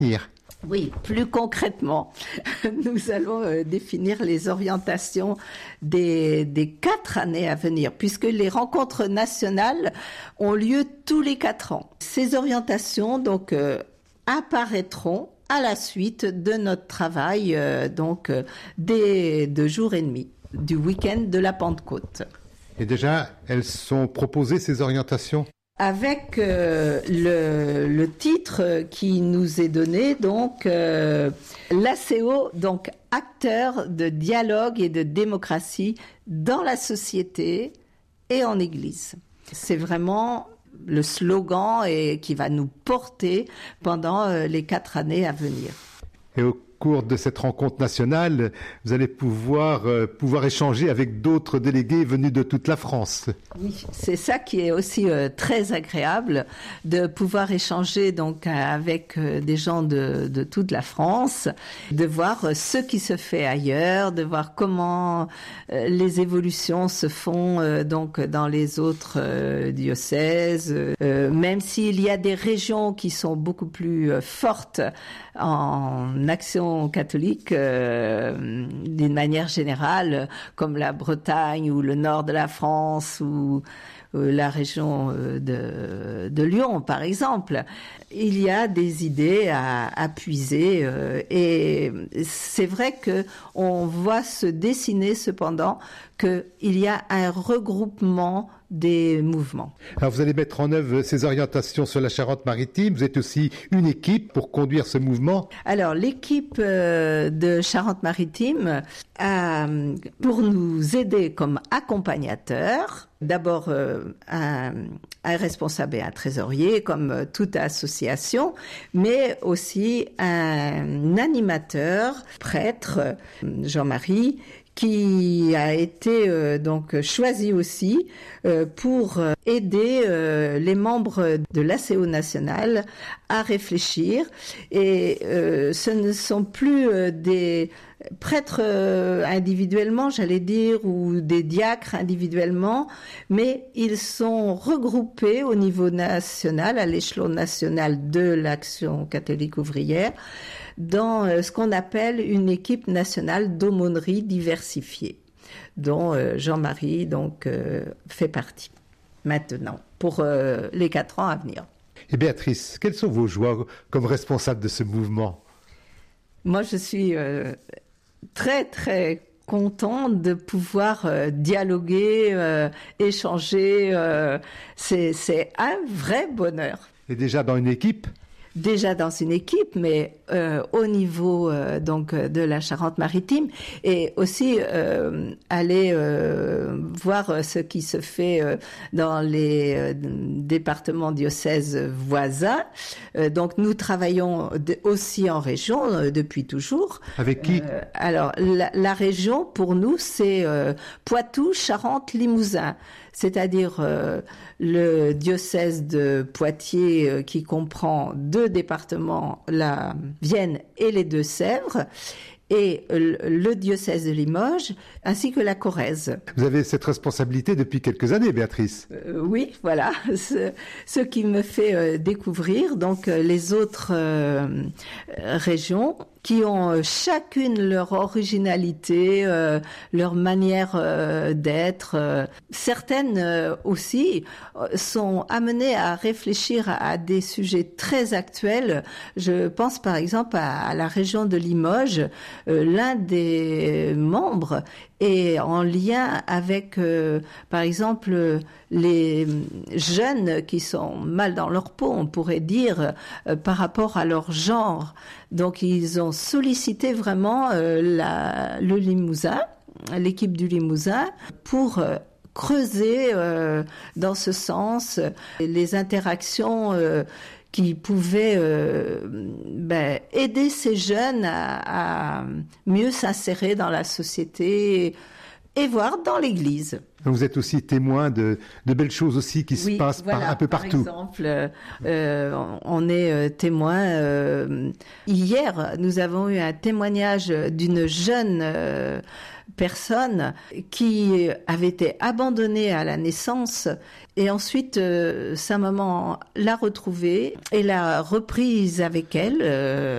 Oui, plus concrètement, nous allons définir les orientations des 4 années à venir, puisque les rencontres nationales ont lieu tous les 4 ans. Ces orientations, donc, apparaîtront à la suite de notre travail, des 2 jours et demi du week-end de la Pentecôte. Et déjà, elles sont proposées, ces orientations ? Avec le titre qui nous est donné, donc l'ACO, donc acteur de dialogue et de démocratie dans la société et en Église. C'est vraiment le slogan qui va nous porter pendant les 4 années à venir. Et au cours de cette rencontre nationale, vous allez pouvoir échanger avec d'autres délégués venus de toute la France. Oui, c'est ça qui est aussi très agréable, de pouvoir échanger donc avec des gens de toute la France, de voir ce qui se fait ailleurs, de voir comment les évolutions se font donc dans les autres diocèses, même s'il y a des régions qui sont beaucoup plus fortes en action catholique d'une manière générale, comme la Bretagne ou le nord de la France ou la région de Lyon, par exemple. Il y a des idées à puiser et c'est vrai que on voit se dessiner cependant qu'il y a un regroupement des mouvements. Alors vous allez mettre en œuvre ces orientations sur la Charente-Maritime. Vous êtes aussi une équipe pour conduire ce mouvement. Alors l'équipe de Charente-Maritime a, pour nous aider comme accompagnateurs, d'abord un responsable et un trésorier comme toute association, mais aussi un animateur, prêtre, Jean-Marie, qui a été donc choisi aussi pour aider les membres de l'ACO national à réfléchir. Et ce ne sont plus des prêtres individuellement, j'allais dire, ou des diacres individuellement, mais ils sont regroupés au niveau national, à l'échelon national de l'Action catholique ouvrière, dans ce qu'on appelle une équipe nationale d'aumônerie diversifiée, dont Jean-Marie donc fait partie maintenant pour les 4 ans à venir. Et Béatrice, quelles sont vos joies comme responsable de ce mouvement ? Moi, je suis très très contente de pouvoir dialoguer, échanger. C'est un vrai bonheur. Et déjà dans une équipe ? Déjà dans une équipe, mais au niveau donc de la Charente-Maritime, et aussi aller voir ce qui se fait dans les départements diocèses voisins. Donc nous travaillons aussi en région depuis toujours. Avec qui ? Alors la région pour nous c'est Poitou, Charente, Limousin. C'est-à-dire le diocèse de Poitiers qui comprend 2 départements, la Vienne et les Deux-Sèvres, et le diocèse de Limoges, ainsi que la Corrèze. Vous avez cette responsabilité depuis quelques années, Béatrice. Oui, voilà, ce qui me fait découvrir donc les autres régions qui ont chacune leur originalité, leur manière d'être. Certaines aussi sont amenées à réfléchir à des sujets très actuels. Je pense par exemple à la région de Limoges. L'un des membres est en lien avec, par exemple, les jeunes qui sont mal dans leur peau, on pourrait dire, par rapport à leur genre. Donc, ils ont sollicité vraiment le Limousin, l'équipe du Limousin, pour creuser dans ce sens les interactions qui pouvaient aider ces jeunes à mieux s'insérer dans la société et voir dans l'Église. Vous êtes aussi témoin de belles choses aussi qui se passent un peu partout. Par exemple, on est témoin. Hier, nous avons eu un témoignage d'une jeune personne qui avait été abandonnée à la naissance et ensuite sa maman l'a retrouvée et l'a reprise avec elle